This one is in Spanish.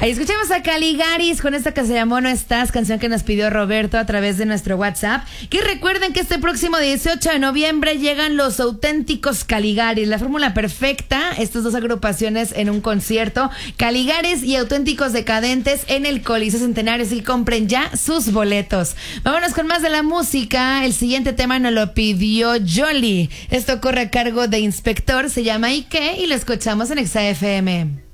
Ahí escuchamos a Caligaris con esta que se llamó No Estás, canción que nos pidió Roberto a través de nuestro WhatsApp. Que recuerden que este próximo 18 de noviembre llegan los auténticos Caligaris, la fórmula perfecta, estas dos agrupaciones en un concierto, Caligaris y Auténticos Decadentes en el Coliseo Centenario, así que compren ya sus boletos. Vámonos con más de la música. El siguiente tema nos lo pidió Jolie. Esto corre a cargo de Inspector, se llama ¿Y qué? Y lo escuchamos en Exa FM.